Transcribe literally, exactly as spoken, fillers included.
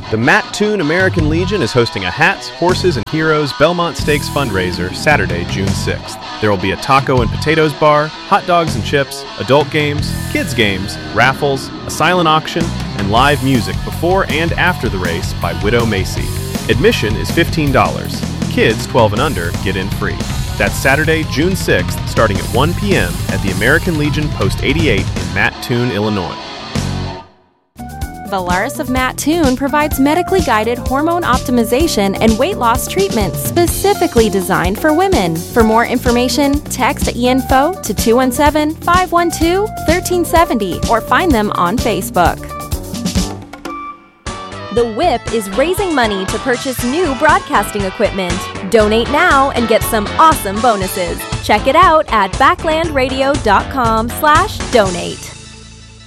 The Matt Toon American Legion is hosting a Hats, Horses, and Heroes Belmont Stakes fundraiser Saturday, June sixth. There will be a taco and potatoes bar, hot dogs and chips, adult games, kids games, raffles, a silent auction, and live music before and after the race by Widow Macy. Admission is fifteen dollars. Kids twelve and under get in free. That's Saturday, June sixth, starting at one p.m. at the American Legion Post eighty-eight in Matt Toon, Illinois. Valaris of Matt Toon provides medically guided hormone optimization and weight loss treatments specifically designed for women. For more information, text E info to two one seven, five one two, one three seven zero or find them on Facebook. The Whip is raising money to purchase new broadcasting equipment. Donate now and get some awesome bonuses. Check it out at backlandradio.com slash donate.